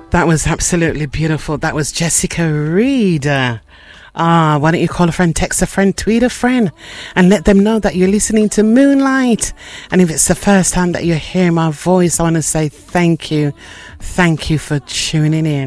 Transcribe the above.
That was absolutely beautiful. That was Jessica Reed. Why don't you call a friend, text a friend, tweet a friend, and let them know that you're listening to Moonlight. And if it's the first time that you hear my voice, I want to say thank you. Thank you for tuning in.